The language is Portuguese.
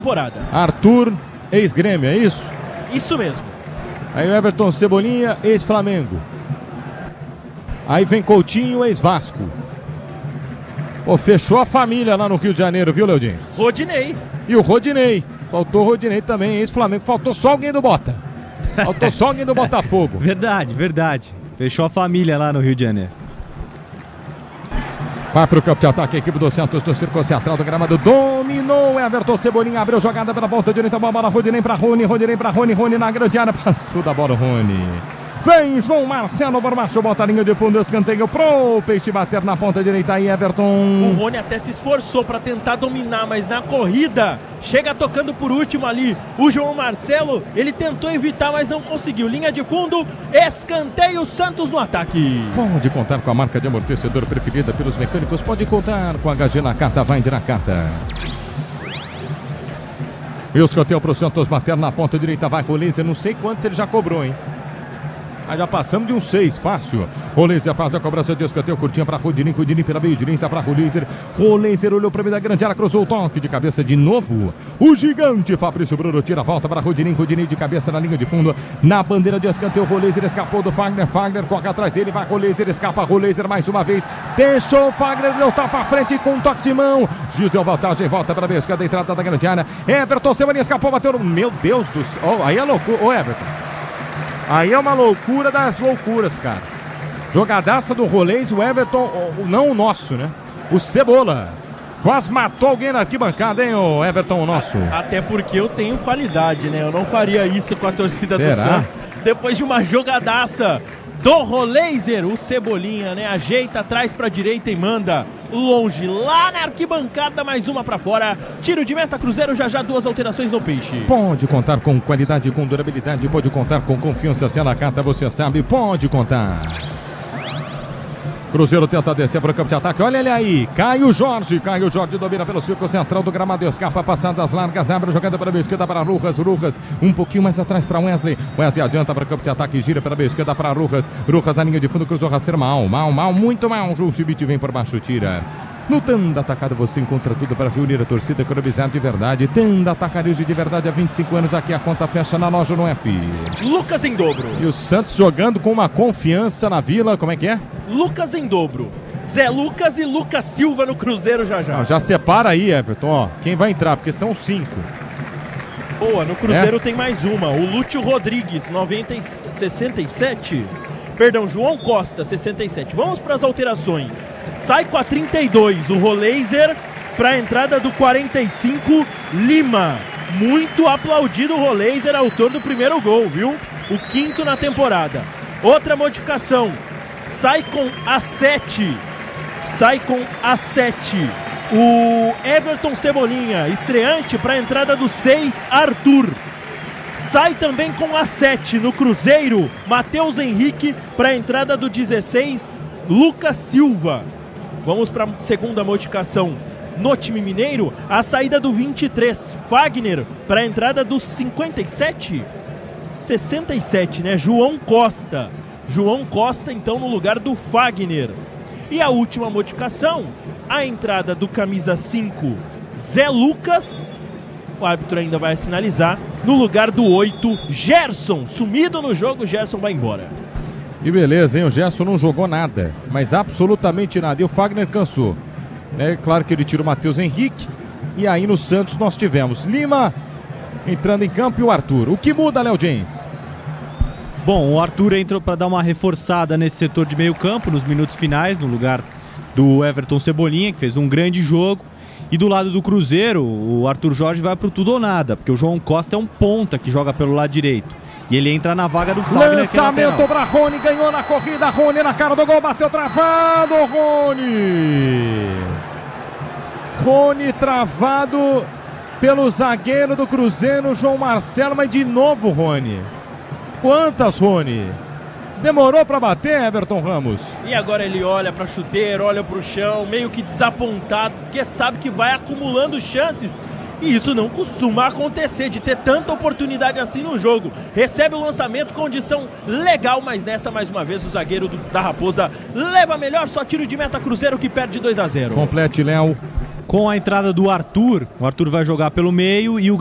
temporada. Arthur, ex-Grêmio, é isso? Isso mesmo. Aí o Everton Cebolinha, ex-Flamengo. Aí vem Coutinho, ex-Vasco. Pô, fechou a família lá no Rio de Janeiro, viu, Leodins? Rodinei. E o Rodinei. Faltou o Rodinei também, ex-Flamengo. Faltou só alguém do Bota. Faltou só alguém do Botafogo. Verdade, verdade. Fechou a família lá no Rio de Janeiro. Vai pro campo de ataque, a equipe do Santos do Círculo Central do gramado. Dominou Everton Cebolinha, abriu jogada pela ponta direita, bola Rodinei pra Rony, Rodinei pra Rony, Rony na grande área, passou da bola Rony. Vem João Marcelo por baixo, bota a linha de fundo, escanteio pro Peixe bater na ponta direita aí, Everton. O Rony até se esforçou para tentar dominar, mas na corrida, chega tocando por último ali. O João Marcelo, ele tentou evitar, mas não conseguiu. Linha de fundo, escanteio, Santos no ataque. Pode contar com a marca de amortecedor preferida pelos mecânicos, pode contar com a HG Nakata, vai de Nakata. E o escanteio pro Santos bater na ponta direita, vai com o Laser, não sei quantos ele já cobrou, hein? Já passamos de um 6, fácil. Roleiser faz a cobrança de escanteio, curtinha para Rodinei, Rodinei pela meio direita para Roleiser. Roleiser olhou para a meio da grande área, cruzou o toque de cabeça de novo. O gigante Fabrício Bruno tira a volta para Rodinei, Rodinei de cabeça na linha de fundo. Na bandeira de escanteio, Roleiser escapou do Fagner, Fagner corre atrás dele, vai Roleiser, escapa Roleiser mais uma vez. Deixou o Fagner, deu tapa à frente com um toque de mão. Juiz deu vantagem, volta para a meio da entrada da grande área. Everton Cebolinha escapou, bateu. Meu Deus do céu, oh, aí é loucura, ô Everton. Aí é uma loucura das loucuras, cara. Jogadaça do Rolês, o Everton, não o nosso, né? O Cebola. Quase matou alguém na arquibancada, hein, o Everton, o nosso. Até porque eu tenho qualidade, né? Eu não faria isso com a torcida do Santos. Depois de uma jogadaça do Roleiser, o Cebolinha, né? Ajeita, traz pra direita e manda longe, lá na arquibancada, mais uma pra fora. Tiro de meta, Cruzeiro, já duas alterações no Peixe. Pode contar com qualidade, com durabilidade, pode contar com confiança. Se ela carta, você sabe, pode contar. Cruzeiro tenta descer para o campo de ataque, olha ele aí, Caio Jorge domina pelo círculo central do gramado, escapa, passadas largas, abre a jogada para a meia esquerda para Rojas, um pouquinho mais atrás para Wesley adianta para o campo de ataque, gira pela meia esquerda para Rojas na linha de fundo, cruzou rasteiro, muito mal, João Schmidt vem por baixo, tira. No Tanda Atacado você encontra tudo para reunir a torcida, economizar de verdade. Tanda Atacarejo de verdade há 25 anos, aqui a conta fecha na loja no app. Lucas em dobro. E o Santos jogando com uma confiança na Vila, como é que é? Lucas em dobro. Zé Lucas e Lucas Silva no Cruzeiro já. Já separa aí, Everton, ó, quem vai entrar, porque são 5. Boa, no Cruzeiro tem mais uma, o Lúcio Rodrigues, 67. Perdão, João Costa, 67. Vamos para as alterações. Sai com a 32, o Roleiser, para a entrada do 45, Lima. Muito aplaudido o Roleiser, autor do primeiro gol, viu? O 5º na temporada. Outra modificação. Sai com a 7. O Everton Cebolinha, estreante, para a entrada do 6, Arthur. Sai também com a 7 no Cruzeiro, Matheus Henrique, para a entrada do 16, Lucas Silva. Vamos para a segunda modificação no time mineiro, a saída do 23, Fagner, para a entrada do 57, 67, né? João Costa, então, no lugar do Fagner. E a última modificação, a entrada do camisa 5, Zé Lucas. O árbitro ainda vai sinalizar. No lugar do 8, Gerson. Sumido no jogo, Gerson vai embora. E beleza, hein? O Gerson não jogou nada. Mas absolutamente nada. E o Fagner cansou. É claro que ele tira o Matheus Henrique. E aí no Santos nós tivemos Lima entrando em campo e o Arthur. O que muda, Léo James? Bom, o Arthur entrou para dar uma reforçada nesse setor de meio campo, nos minutos finais, no lugar do Everton Cebolinha, que fez um grande jogo. E do lado do Cruzeiro, o Arthur Jorge vai pro tudo ou nada, porque o João Costa é um ponta que joga pelo lado direito. E ele entra na vaga do Fagner. Lançamento para Rony, ganhou na corrida, Rony na cara do gol, bateu travado, Rony travado pelo zagueiro do Cruzeiro, João Marcelo, mas de novo Rony. Quantas, Rony? Demorou para bater, Everton Ramos. E agora ele olha para chuteiro, olha para o chão, meio que desapontado, porque sabe que vai acumulando chances. E isso não costuma acontecer, de ter tanta oportunidade assim no jogo. Recebe o lançamento, condição legal, mas nessa, mais uma vez, o zagueiro da Raposa leva melhor. Só tiro de meta, Cruzeiro que perde 2-0. Complete, Léo. com a entrada do Arthur. O Arthur vai jogar pelo meio e o